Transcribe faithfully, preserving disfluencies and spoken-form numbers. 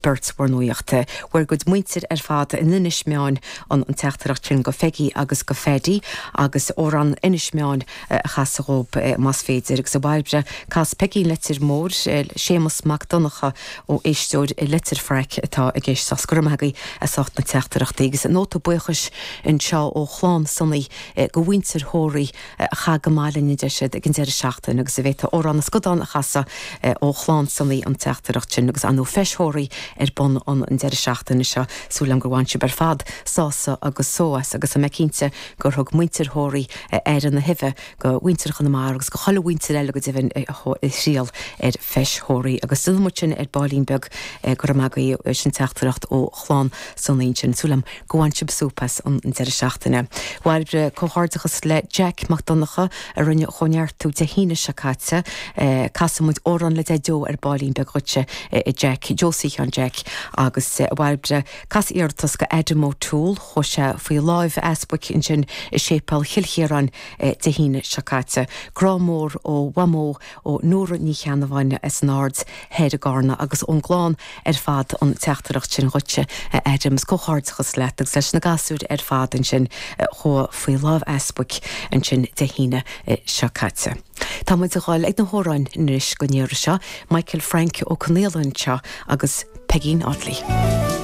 Bert war nuochta, war good muintir ar fad in inis meán an an teachtarach sin go fegi agus go fedi, agus or an inis meán a chasarób mas féidir, agus a baibre cas pegi letir mór, sémas macdonacha ó éistúd letir frec atá a géis sasgurmagaí a socht na teachtarach dégus. Nóta buchas in seo ó chlán sannaí go wintir hóraí a chagamáilin de siad a gin zeir seachtain, agus a bhéta or an scodan a chasa ó chlán sannaí an teachtarach sin, agus anú feshóraí er bon an an deir seachtain seo súlam gur bhaintse ber fad sása agus sóas agus a mecínte gur thug muintir hóirí ar an na hive go winterchan na mar agus go chola winter eile go dibhin síal ar feshóirí agus dulmutin ar Bálínbeg gur amagaí sin teachtaracht ó chláán sannaín sin súlam go bhaintse besúpas an deir seachtaine. Bhaibre cóthardachas le Jack McDonacha a rinne choneartú de híine seacáte casamúid óran le dó ar Bálínbeg rute Jack Josie an Jack agus bhaibre cas íortas go Adam O'Toole cho se faoi láimh asbuic in sin i sépal chilchéran de híine seacáte. Grámór ó Wamó ó nóra ní cheanamhaine as náird héad a gána agus ón gláán ar fad an teachtarach sin rute Adams cóthardachas le agus leis na gasúd ar fad in sin cho faoi láimh asbuic in sin de híine seacáte. Tá muid a gháil ag na hóráin nuis go níir seo Michael Frank ó Conéalainn seo agus Peggy Audley.